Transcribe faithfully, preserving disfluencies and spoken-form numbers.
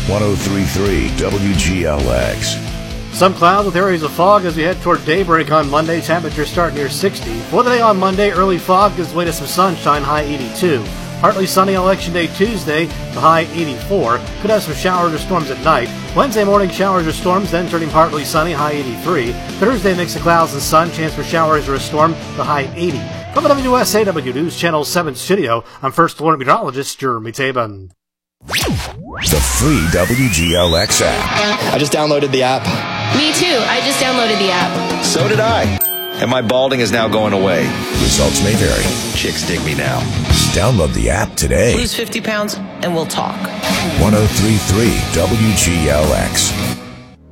one oh three point three W G L X. Some clouds with areas of fog as we head toward daybreak on Monday. Temperatures start near sixty. For the day on Monday, early fog gives way to some sunshine, high eighty-two. Partly sunny Election Day Tuesday, the high eighty-four. Could have some showers or storms at night. Wednesday morning, showers or storms, then turning partly sunny, high eighty-three. Thursday, mix of clouds and sun, chance for showers or a storm, the high eighty. From the W S A W News Channel seven studio, I'm First Alert Meteorologist Jeremy Taban. The free W G L X app. I just downloaded the app. Me too. I just downloaded the app. So did I. And my balding is now going away. Results may vary. Chicks dig me now. Download the app today. Lose fifty pounds and we'll talk. one oh three point three W G L X.